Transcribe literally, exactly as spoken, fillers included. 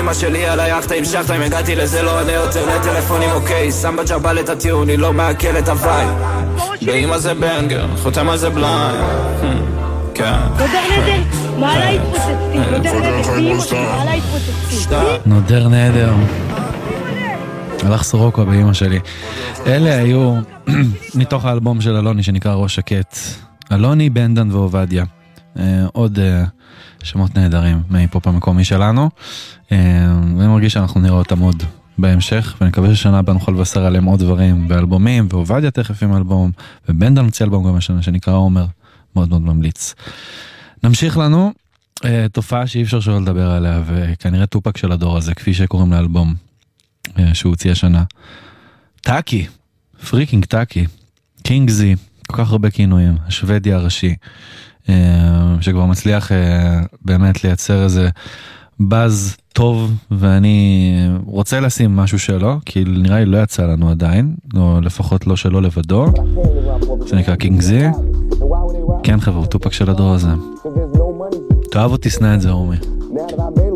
אמא שלי על היחטה המשכת, אם הגעתי לזה לא עונה יותר לטלפונים אוקיי, שם בג'רבל את הטיעון, היא לא מעכל את הוואי, באמא זה בנגר, חותם על זה בליין. כן נודר נדר, מעלה התפוצצתי, נודר נדר, באמא שלי, מעלה התפוצצתי. נודר נדר, הלך סורוקה באמא שלי. אלה היו מתוך האלבום של אלוני שנקרא ראש שקט, אלוני, בנדן ועובדיה, עוד שמות נהדרים מההיפופ המקומי שלנו, ואני מרגיש שאנחנו נראה אותם עוד בהמשך, ואני מקווה ששנה הבאה נוכל לבשר עליהם עוד דברים באלבומים, ועובדיה תכף עם אלבום, ובנדן מוציא אלבום גם השנה שנקרא עומר, מאוד מאוד ממליץ. נמשיך לנו תופעה שאי אפשר שלא לדבר עליה, וכנראה טופק של הדור הזה, כפי שקוראים לאלבום שהוא הוציא השנה, טאקי, פריקינג טאקי, קינג זי, כל כך הרבה כינויים, השוודי הראשי, שכבר מצליח באמת לייצר איזה באז טוב, ואני רוצה לשים משהו שלו, כי נראה לי לא יצא לנו עדיין, או לפחות לא שלו לבדו, שנקרא קינג זי. כן חבר'ה, טופק של הדור הזה. תאהב אותי, סנה את זה רומי.